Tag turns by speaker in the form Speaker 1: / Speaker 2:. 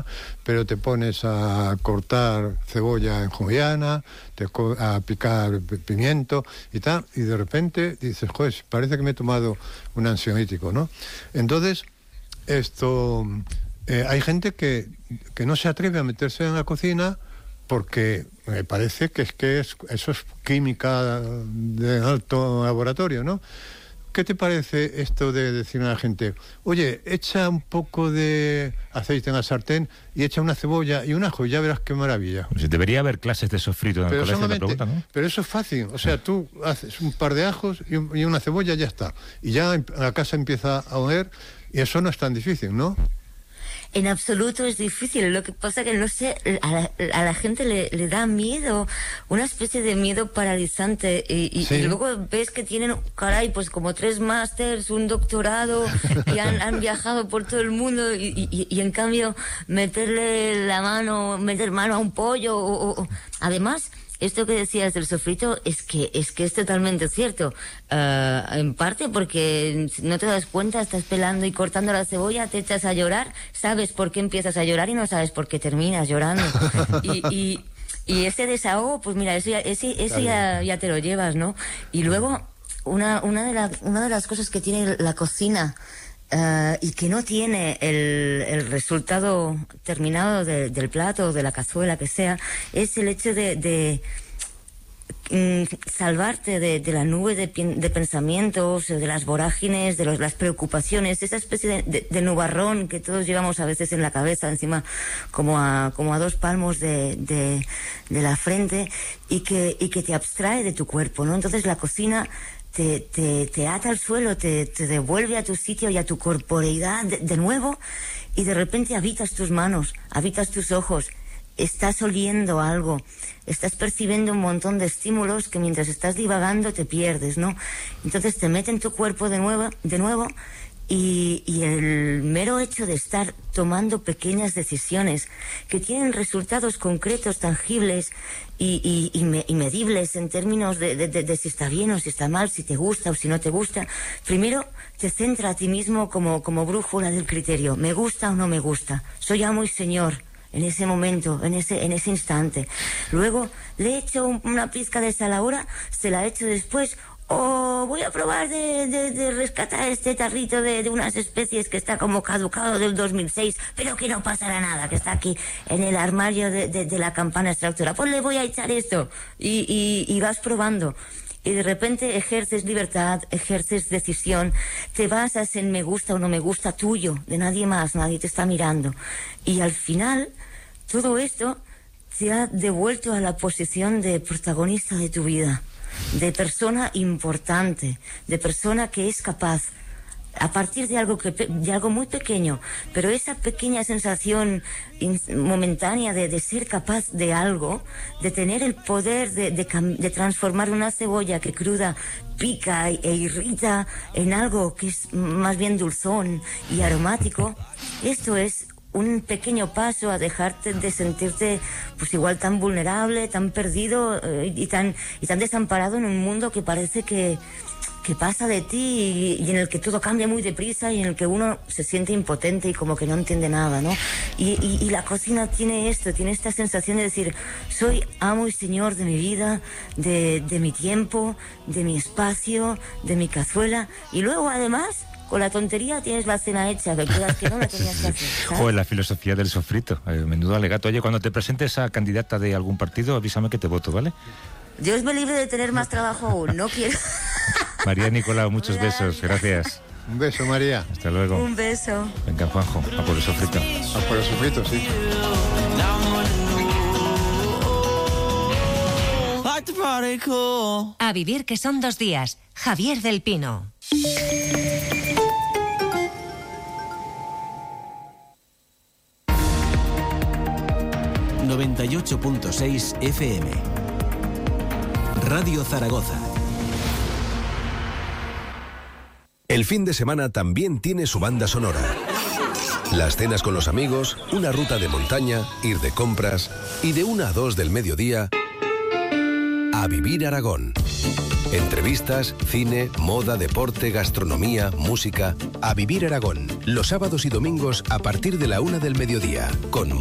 Speaker 1: pero te pones a cortar cebolla en juliana, a picar pimiento y tal, y de repente dices, joder, parece que me he tomado un ansiolítico, ¿no? Entonces, hay gente que no se atreve a meterse en la cocina porque me parece que eso es química de alto laboratorio, ¿no? ¿Qué te parece esto de decir a la gente, oye, echa un poco de aceite en la sartén y echa una cebolla y un ajo y ya verás qué maravilla?
Speaker 2: Pues debería haber clases de sofrito en el colegio, la pregunta, ¿no?
Speaker 1: Pero eso es fácil, o sea, tú haces un par de ajos y una cebolla, ya está. Y ya la casa empieza a oler y eso no es tan difícil, ¿no?
Speaker 3: En absoluto es difícil. Lo que pasa que, no sé, a la gente le da miedo, una especie de miedo paralizante. Y luego ves que tienen, caray, pues como 3 másters, un doctorado, y han viajado por todo el mundo, y en cambio meter mano a un pollo, además... Esto que decías del sofrito es que es totalmente cierto. En parte porque no te das cuenta, estás pelando y cortando la cebolla, te echas a llorar, sabes por qué empiezas a llorar y no sabes por qué terminas llorando. Y ese desahogo, pues mira, eso ya te lo llevas, ¿no? Y luego, una de las cosas que tiene la cocina, y que no tiene el resultado terminado del plato, de la cazuela, que sea, es el hecho de salvarte de la nube de pensamientos, de las vorágines, de las preocupaciones, esa especie de nubarrón que todos llevamos a veces en la cabeza, encima como a 2 palmos de la frente, y que te abstrae de tu cuerpo, ¿no? Entonces la cocina te ata al suelo, te devuelve a tu sitio y a tu corporeidad de nuevo, y de repente habitas tus manos, habitas tus ojos, estás oliendo algo, estás percibiendo un montón de estímulos que mientras estás divagando te pierdes, ¿no? Entonces te mete en tu cuerpo de nuevo y el mero hecho de estar tomando pequeñas decisiones que tienen resultados concretos, tangibles y medibles en términos de si está bien o si está mal, si te gusta o si no te gusta. Primero te centra a ti mismo como brújula del criterio. ¿Me gusta o no me gusta? Soy amo y señor en ese momento, en ese instante. Luego le echo una pizca de sal ahora, se la echo después. O voy a probar de rescatar este tarrito de unas especies que está como caducado del 2006, pero que no pasará nada, que está aquí en el armario de la campana extractora. Pues le voy a echar esto. Y vas probando. Y de repente ejerces libertad, ejerces decisión, te basas en me gusta o no me gusta tuyo, de nadie más, nadie te está mirando. Y al final, todo esto te ha devuelto a la posición de protagonista de tu vida, de persona importante, de persona que es capaz, a partir de algo muy pequeño, pero esa pequeña sensación momentánea de ser capaz de algo, de tener el poder de transformar una cebolla que cruda pica e irrita en algo que es más bien dulzón y aromático. Esto es un pequeño paso a dejarte de sentirte pues igual tan vulnerable, tan perdido y tan desamparado en un mundo que parece que pasa de ti y en el que todo cambia muy deprisa y en el que uno se siente impotente y como que no entiende nada, ¿no? Y la cocina tiene esta sensación de decir, soy amo y señor de mi vida, de mi tiempo, de mi espacio, de mi cazuela, y luego además con la tontería tienes la cena hecha, que creas que no la tenías que hacer, ¿sabes?
Speaker 2: Joder, la filosofía del sofrito, menudo alegato. Oye, cuando te presentes a candidata de algún partido, avísame que te voto, ¿vale?
Speaker 3: Dios me libre de tener más trabajo aún, no quiero.
Speaker 2: María Nicolau, muchos besos, gracias.
Speaker 1: Un beso, María.
Speaker 2: Hasta luego.
Speaker 3: Un beso.
Speaker 2: Venga, Juanjo, a por el sofrito.
Speaker 1: A por el sofrito, sí.
Speaker 4: A vivir, que son 2 días. Javier del Pino.
Speaker 5: ...98.6 FM... Radio Zaragoza. El fin de semana también tiene su banda sonora. Las cenas con los amigos, una ruta de montaña, ir de compras y de 1 a 2 del mediodía... A vivir Aragón. Entrevistas, cine, moda, deporte, gastronomía, música. A Vivir Aragón, los sábados y domingos a partir de la 1 del mediodía, con